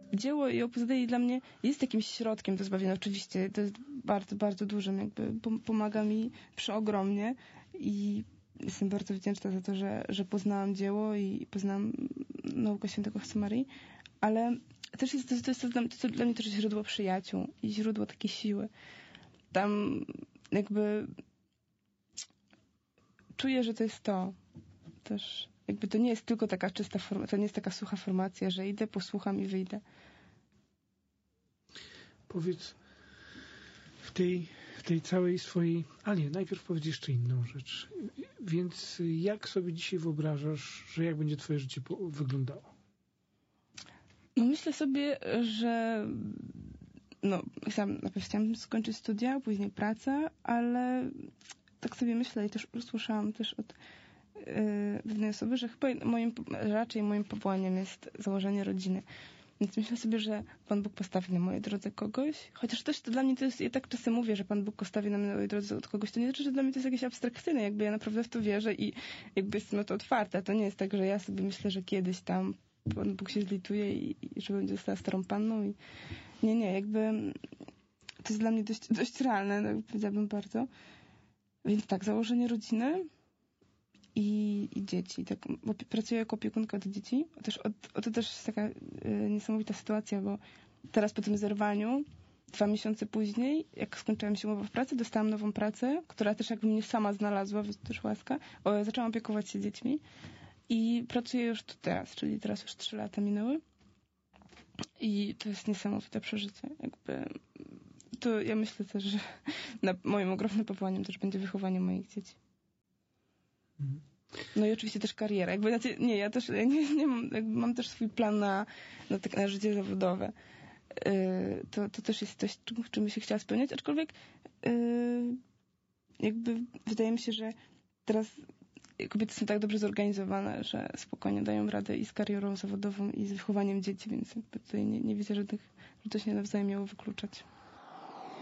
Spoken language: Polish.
dzieło i Opus Dei dla mnie jest jakimś środkiem do zbawienia. Oczywiście to jest bardzo, bardzo dużym, jakby pomaga mi przeogromnie i jestem bardzo wdzięczna za to, że poznałam dzieło i poznałam naukę świętego Josemarii, ale też to dla mnie też źródło przyjaciół i źródło takiej siły. Tam jakby czuję, że to jest to. Też jakby to nie jest tylko taka czysta to nie jest taka sucha formacja, że idę, posłucham i wyjdę. Powiedz w tej całej swojej... A nie, najpierw powiedz jeszcze inną rzecz. Więc jak sobie dzisiaj wyobrażasz, że jak będzie twoje życie wyglądało? No myślę sobie, że najpierw chciałam skończyć studia, później pracę, ale tak sobie myślę i też usłyszałam też od pewnej osoby, że chyba raczej moim powołaniem jest założenie rodziny. Więc myślę sobie, że Pan Bóg postawi na mojej drodze kogoś, chociaż też to dla mnie to jest, ja tak czasem mówię, że Pan Bóg postawi na mojej drodze od kogoś, to nie znaczy, że dla mnie to jest jakieś abstrakcyjne, jakby ja naprawdę w to wierzę i jakby jestem na to otwarta. To nie jest tak, że ja sobie myślę, że kiedyś tam Pan Bóg się zlituje i że będzie została starą panną i nie, jakby to jest dla mnie dość realne, no, powiedziałabym bardzo. Więc tak, założenie rodziny i dzieci. Tak, bo pracuję jako opiekunka od dzieci. To też jest taka niesamowita sytuacja, bo teraz po tym zerwaniu, 2 miesiące później, jak skończyłam się umowę w pracy, dostałam nową pracę, która też jakby mnie sama znalazła, więc też łaska. Zaczęłam opiekować się dziećmi i pracuję już tu teraz, czyli teraz już 3 lata minęły. I to jest niesamowite przeżycie. Jakby to ja myślę też, że moim ogromnym powołaniem też będzie wychowanie moich dzieci. No i oczywiście też kariera. Jakby, ja mam też swój plan na życie zawodowe. To też jest coś, czym bym się chciała spełniać, aczkolwiek jakby wydaje mi się, że teraz kobiety są tak dobrze zorganizowane, że spokojnie dają radę i z karierą zawodową, i z wychowaniem dzieci, więc jakby tutaj nie widzę żadnych, że to się nawzajem miało wykluczać.